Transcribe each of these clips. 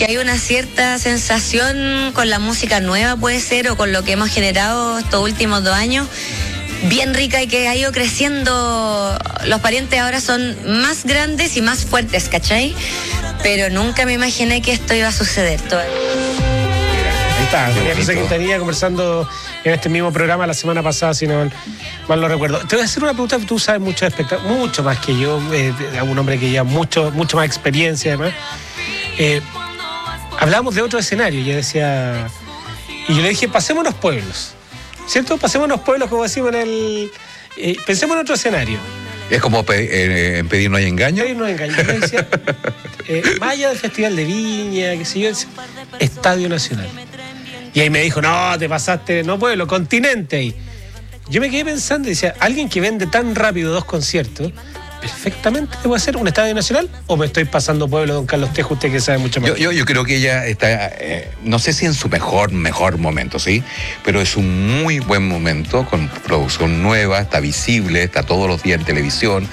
que hay una cierta sensación con la música nueva, puede ser, o con lo que hemos generado estos últimos 2 años, bien rica y que ha ido creciendo. Los parientes ahora son más grandes y más fuertes, ¿cachai? Pero nunca me imaginé que esto iba a suceder todavía. Ahí está, María José Quintanilla conversando en este mismo programa la semana pasada, si no mal lo recuerdo. Te voy a hacer una pregunta, tú sabes mucho de espectáculo, mucho más que yo, un hombre que lleva mucho más experiencia además. Hablábamos de otro escenario, y yo le dije, pasemos los pueblos, ¿cierto? Pasemos los pueblos, como decimos pensemos en otro escenario. Es como en Pedir no hay engaño. Pedir no hay engaño. Yo decía, más allá del Festival de Viña, qué sé yo, Estadio Nacional. Y ahí me dijo, no, te pasaste, no pueblo, continente ahí. Yo me quedé pensando y decía, alguien que vende tan rápido 2 conciertos, perfectamente puede hacer un Estadio Nacional, o me estoy pasando pueblo, don Carlos Tejo, usted que sabe mucho más. Yo creo que ella está, no sé si en su mejor momento, ¿sí? Pero es un muy buen momento, con producción nueva, está visible, está todos los días en televisión,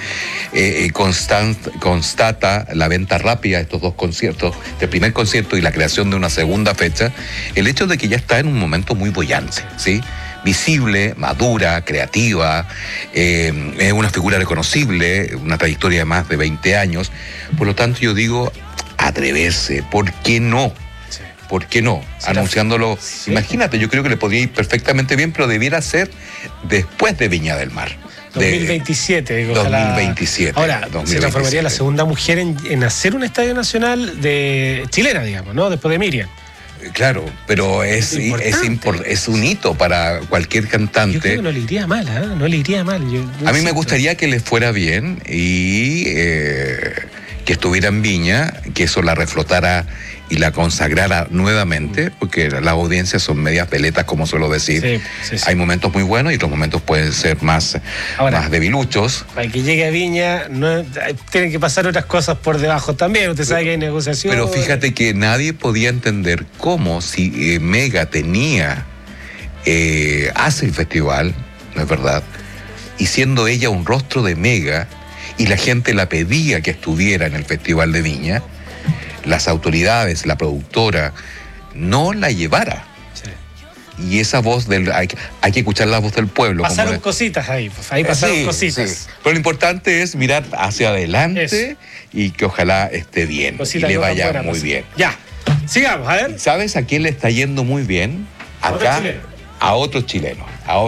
constata la venta rápida de estos 2 conciertos, del primer concierto y la creación de una segunda fecha, el hecho de que ya está en un momento muy boyante, ¿sí? Visible, madura, creativa, es una figura reconocible, una trayectoria de más de 20 años. Por lo tanto, yo digo, atreverse, ¿por qué no? Sí. ¿Por qué no? Sí, anunciándolo, sí. Imagínate, yo creo que le podría ir perfectamente bien, pero debiera ser después de Viña del Mar. 2027, digo, 2027. Ahora, 2027. Se transformaría la segunda mujer en hacer un estadio nacional de chilena, digamos, ¿no? Después de Miriam. Claro, pero es un hito para cualquier cantante. Yo creo que no le iría mal, ¿eh? No le iría mal. A mí me gustaría que le fuera bien y que estuviera en Viña, que eso la reflotara y la consagrara nuevamente, porque las audiencias son medias veletas, como suelo decir. Sí. Hay momentos muy buenos y otros momentos pueden ser más debiluchos. Para que llegue a Viña, tienen que pasar otras cosas por debajo también. Usted sabe que hay negociaciones. Pero fíjate que nadie podía entender cómo, si Mega hace el festival, ¿no es verdad? Y siendo ella un rostro de Mega, y la gente la pedía que estuviera en el Festival de Viña, las autoridades, la productora, no la llevara. Sí. Y esa voz hay que escuchar la voz del pueblo. Pasaron cositas ahí pasaron cositas. Sí. Pero lo importante es mirar hacia adelante y que ojalá esté bien y le vaya muy bien. Ya, sigamos, a ver. ¿Sabes a quién le está yendo muy bien? Acá, a otros chilenos.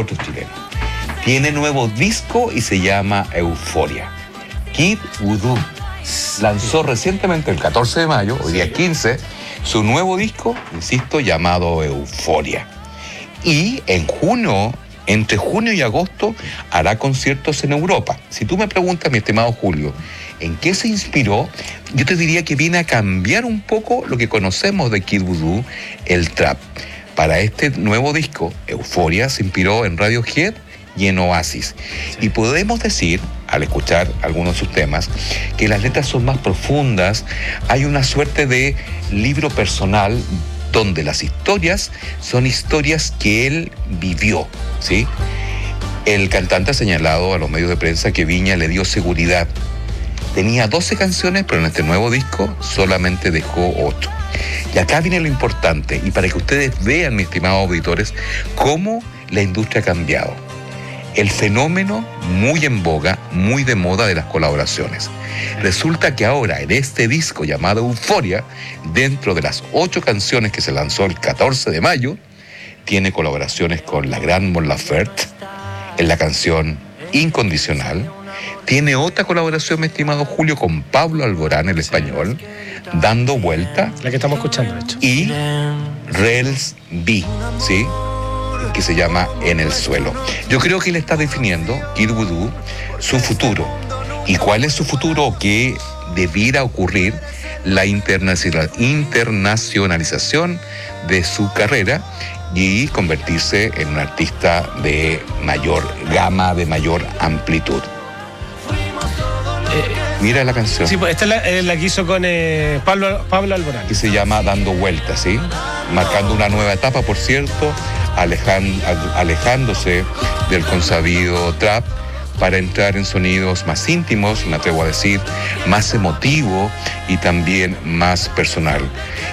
Tiene nuevo disco y se llama Euforia. Kid Voodoo lanzó recientemente, el 14 de mayo, hoy día 15, su nuevo disco, insisto, llamado Euforia. Y en junio, entre junio y agosto, hará conciertos en Europa. Si tú me preguntas, mi estimado Julio, ¿en qué se inspiró? Yo te diría que viene a cambiar un poco lo que conocemos de Kid Voodoo, el trap. Para este nuevo disco, Euforia, se inspiró en Radiohead y en Oasis. Sí. Y podemos decir, al escuchar algunos de sus temas, que las letras son más profundas, hay una suerte de libro personal donde las historias son historias que él vivió, ¿sí? El cantante ha señalado a los medios de prensa que Viña le dio seguridad. Tenía 12 canciones, pero en este nuevo disco solamente dejó 8. Y acá viene lo importante, y para que ustedes vean, mis estimados auditores, cómo la industria ha cambiado. El fenómeno muy en boga, muy de moda de las colaboraciones. Resulta que ahora en este disco llamado Euforia, dentro de las 8 canciones que se lanzó el 14 de mayo, tiene colaboraciones con la gran Mon Laferte en la canción Incondicional. Tiene otra colaboración, mi estimado Julio, con Pablo Alborán, el español, Dando Vuelta. La que estamos escuchando, de hecho. Y Rels B, ¿sí? Que se llama En el Suelo. Yo creo que él está definiendo, Kid Voodoo, su futuro. ¿Y cuál es su futuro? Que debiera ocurrir la internacionalización de su carrera y convertirse en un artista de mayor gama, de mayor amplitud. Mira la canción. Sí, pues esta es la que hizo con Pablo Alborán. Que se llama Dando Vueltas, ¿sí? Marcando una nueva etapa, por cierto, alejándose del consabido trap para entrar en sonidos más íntimos, me atrevo a decir, más emotivo y también más personal.